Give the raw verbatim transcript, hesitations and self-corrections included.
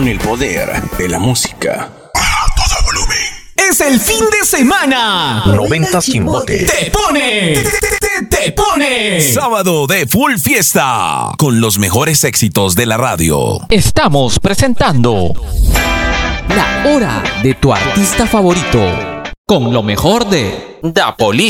con el poder de la música. A todo volumen. Es el fin de semana. noventa sin bote. Te pone. Te, te, te pone. Sábado de full fiesta. Con los mejores éxitos de la radio. Estamos presentando La Hora de tu artista favorito. Con lo mejor de Da Police.